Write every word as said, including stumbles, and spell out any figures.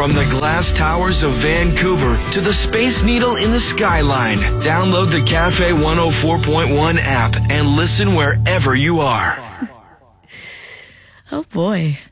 From the glass towers of Vancouver to the Space Needle in the skyline, download the Cafe one oh four point one app and listen wherever you are. Oh boy.